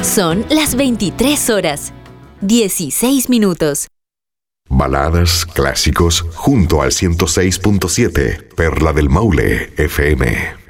Son las 23 horas, 16 minutos. Baladas, clásicos, junto al 106.7, Perla del Maule, FM.